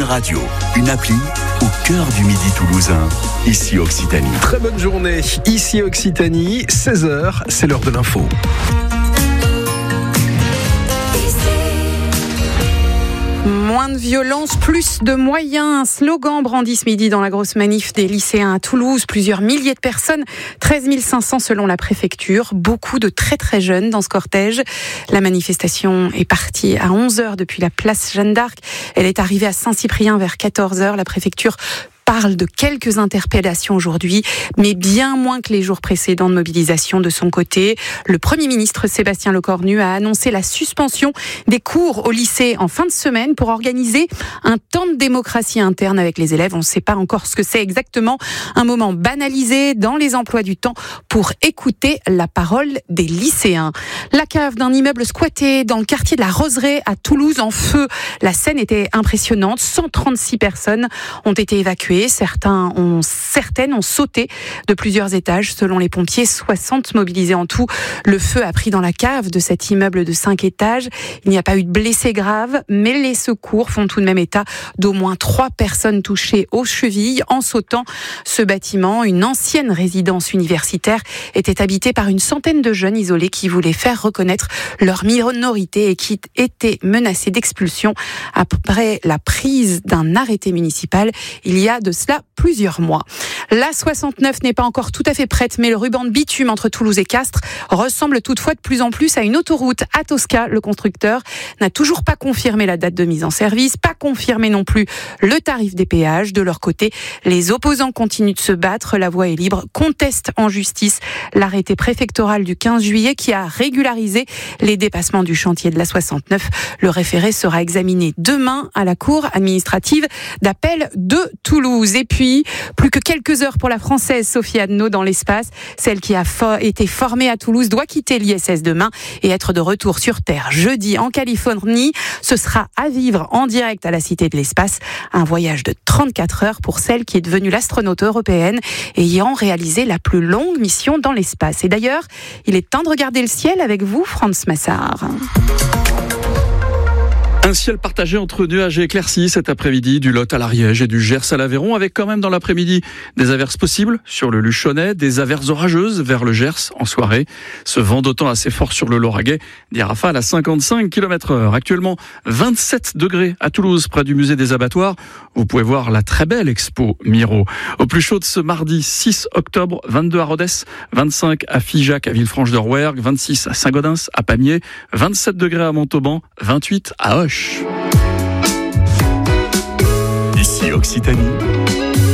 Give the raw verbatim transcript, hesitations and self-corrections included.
radio, une appli au cœur du midi toulousain, ici Occitanie. Très bonne journée, ici Occitanie, seize heures, c'est l'heure de l'info. Moins de violence, plus de moyens. Un slogan brandi ce midi dans la grosse manif des lycéens à Toulouse. Plusieurs milliers de personnes, treize mille cinq cents selon la préfecture. Beaucoup de très très jeunes dans ce cortège. La manifestation est partie à onze heures depuis la place Jeanne d'Arc. Elle est arrivée à Saint-Cyprien vers quatorze heures. La préfecture parle de quelques interpellations aujourd'hui, mais bien moins que les jours précédents de mobilisation. De son côté, le Premier ministre Sébastien Lecornu a annoncé la suspension des cours au lycée en fin de semaine pour organiser un temps de démocratie interne avec les élèves. On ne sait pas encore ce que c'est exactement. Un moment banalisé dans les emplois du temps pour écouter la parole des lycéens. La cave d'un immeuble squatté dans le quartier de la Roseraie à Toulouse en feu. La scène était impressionnante. cent trente-six personnes ont été évacuées. Certains ont, certaines ont sauté de plusieurs étages. Selon les pompiers, soixante mobilisés en tout. Le feu a pris dans la cave de cet immeuble de cinq étages. Il n'y a pas eu de blessés graves, mais les secours font tout de même état d'au moins trois personnes touchées aux chevilles en sautant. Ce bâtiment, une ancienne résidence universitaire, était habité par une centaine de jeunes isolés qui voulaient faire reconnaître leur minorité et qui étaient menacés d'expulsion après la prise d'un arrêté municipal il y a de cela plusieurs mois. La soixante-neuf n'est pas encore tout à fait prête, mais le ruban de bitume entre Toulouse et Castres ressemble toutefois de plus en plus à une autoroute. Atosca, le constructeur, n'a toujours pas confirmé la date de mise en service, pas confirmé non plus le tarif des péages. De leur côté, les opposants continuent de se battre. La voie est libre, conteste en justice l'arrêté préfectoral du quinze juillet qui a régularisé les dépassements du chantier de la soixante-neuf. Le référé sera examiné demain à la cour administrative d'appel de Toulouse. Et puis, plus que quelques heures pour la Française Sophie Adno dans l'espace. Celle qui a fo- été formée à Toulouse doit quitter l'I S S demain et être de retour sur Terre jeudi en Californie. Ce sera à vivre en direct à la Cité de l'Espace. Un voyage de trente-quatre heures pour celle qui est devenue l'astronaute européenne ayant réalisé la plus longue mission dans l'espace. Et d'ailleurs, il est temps de regarder le ciel avec vous, Franz Massard. Un ciel partagé entre nuages et éclaircies cet après-midi, du Lot à l'Ariège et du Gers à l'Aveyron, avec quand même dans l'après-midi des averses possibles sur le Luchonnais, des averses orageuses vers le Gers en soirée. Ce vent d'autant assez fort sur le Lauragais, des rafales à cinquante-cinq kilomètres heure. Actuellement, vingt-sept degrés à Toulouse, près du musée des abattoirs. Vous pouvez voir la très belle expo Miro. Au plus chaud de ce mardi six octobre, vingt-deux à Rodez, vingt-cinq à Figeac, à Villefranche-de-Rouergue, vingt-six à Saint-Gaudens, à Pamiers, vingt-sept degrés à Montauban, vingt-huit à Auch. Ici Occitanie,